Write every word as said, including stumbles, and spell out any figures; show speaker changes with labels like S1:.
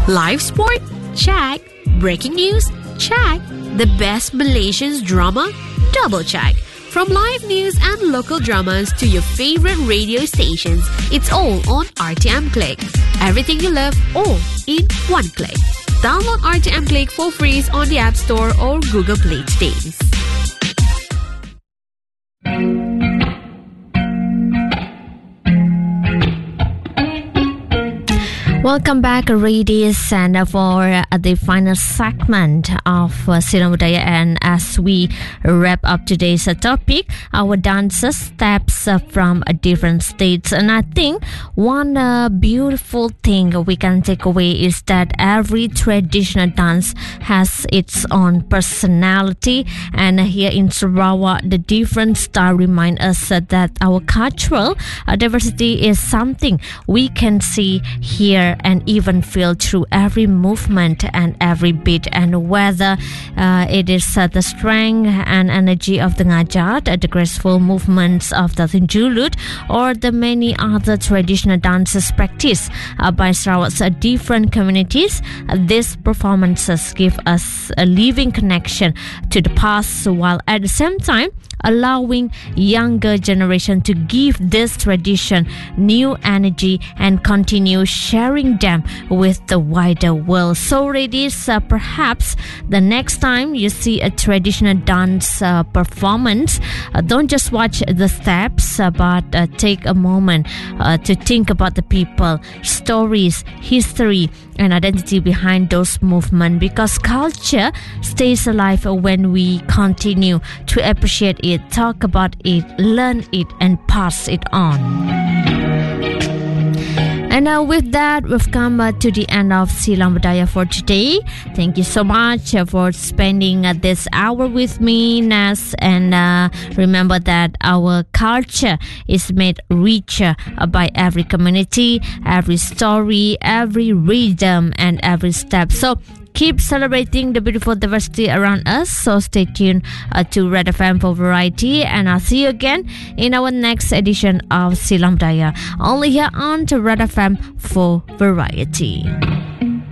S1: Live sport? Check. Breaking news? Check. The best Malaysian drama? Double check. From live news and local dramas to your favorite radio stations, it's all on R T M Click. Everything you love, all in one click. Download R T M Click for free on the App Store or Google Play today.
S2: Welcome back, ladies, and for uh, the final segment of uh, Silang Budaya. And as we wrap up today's uh, topic, our dancers steps uh, from uh, different states. And I think one uh, beautiful thing we can take away is that every traditional dance has its own personality. And here in Sarawak, the different style remind us uh, that our cultural uh, diversity is something we can see, hear, and even feel through every movement and every beat. And whether uh, it is uh, the strength and energy of the Ngajat, uh, the graceful movements of the Tinjulut, or the many other traditional dances practiced uh, by Sarawak's uh, different communities, uh, these performances give us a living connection to the past, while at the same time allowing younger generation to give this tradition new energy and continue sharing them with the wider world. So ladies, uh, perhaps the next time you see a traditional dance uh, performance, uh, don't just watch the steps, uh, but uh, take a moment uh, to think about the people, stories, history, and identity behind those movements, because culture stays alive when we continue to appreciate it, talk about it, learn it, and pass it on. And uh, with that, we've come uh, to the end of Silang Budaya for today. Thank you so much uh, for spending uh, this hour with me, Nas. And uh, remember that our culture is made richer uh, by every community, every story, every rhythm, and every step. So keep celebrating the beautiful diversity around us. So stay tuned uh, to Red F M for variety, and I'll see you again in our next edition of Silang Budaya, only here on to Red F M for variety.